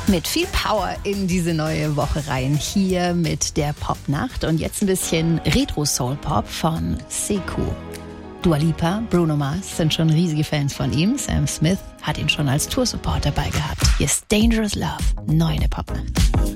mit viel Power in diese neue Woche rein. Hier mit der Popnacht und jetzt ein bisschen Retro-Soul-Pop von Sekou. Dua Lipa, Bruno Mars sind schon riesige Fans von ihm. Sam Smith hat ihn schon als Tour-Support dabei gehabt. Hier ist Dangerous Love, neu in der Popnacht.